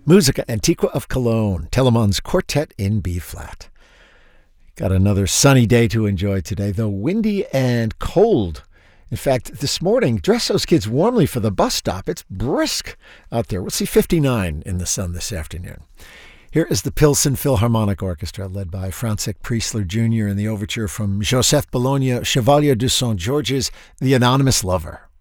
Musica Antiqua of Cologne, Telemann's Quartet in B-flat. Got another sunny day to enjoy today, though windy and cold. In fact, this morning, dress those kids warmly for the bus stop. It's brisk out there. We'll see 59 in the sun this afternoon. Here is the Pilsen Philharmonic Orchestra, led by František Priesler Jr. in the overture from Joseph Bologna, Chevalier de St. George's The Anonymous Lover.